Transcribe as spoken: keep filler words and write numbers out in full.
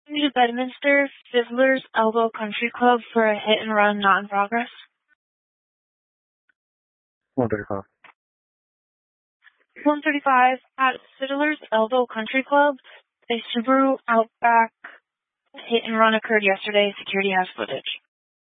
to Bedminster, Fiddler's Elbow Country Club for a hit and run not in progress. one thirty-five. one thirty-five at Fiddler's Elbow Country Club. A Subaru Outback hit and run occurred yesterday. Security has footage.